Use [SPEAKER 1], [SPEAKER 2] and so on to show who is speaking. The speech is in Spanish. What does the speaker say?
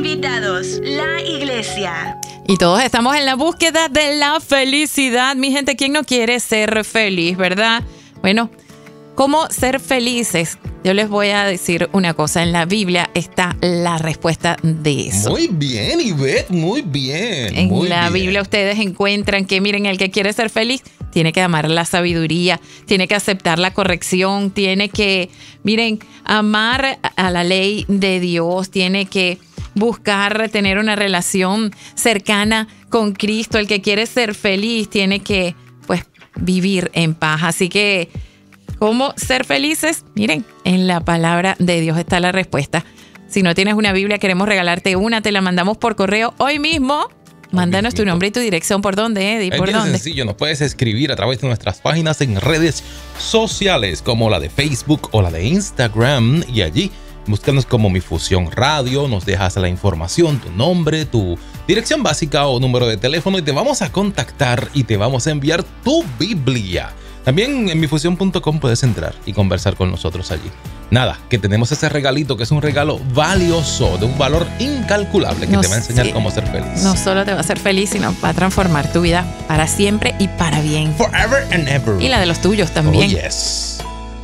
[SPEAKER 1] invitados, la iglesia.
[SPEAKER 2] Y todos estamos en la búsqueda de la felicidad. Mi gente, ¿quién no quiere ser feliz, verdad? Bueno, ¿cómo ser felices? Yo les voy a decir una cosa. En la Biblia está la respuesta de eso.
[SPEAKER 3] Muy bien, Ivette, muy bien.
[SPEAKER 2] En la Biblia ustedes encuentran que, miren, el que quiere ser feliz tiene que amar la sabiduría, tiene que aceptar la corrección, tiene que, miren, amar a la ley de Dios, tiene que buscar tener una relación cercana con Cristo. El que quiere ser feliz tiene que, pues, vivir en paz. Así que, ¿cómo ser felices? Miren, en la palabra de Dios está la respuesta. Si no tienes una Biblia, queremos regalarte una, te la mandamos por correo hoy mismo. Mándanos tu nombre y tu dirección. ¿Por dónde, Eddie? ¿Por dónde?
[SPEAKER 3] Es sencillo, nos puedes escribir a través de nuestras páginas en redes sociales como la de Facebook o la de Instagram, y allí búscanos como Mi Fusión Radio, nos dejas la información, tu nombre, tu dirección básica o número de teléfono y te vamos a contactar y te vamos a enviar tu Biblia. También en mifusión.com puedes entrar y conversar con nosotros allí. Nada, que tenemos ese regalito que es un regalo valioso, de un valor incalculable que te va a enseñar cómo ser feliz.
[SPEAKER 2] No solo te va a hacer feliz, sino va a transformar tu vida para siempre y para bien.
[SPEAKER 3] Forever and ever.
[SPEAKER 2] Y la de los tuyos también.
[SPEAKER 3] Oh, yes.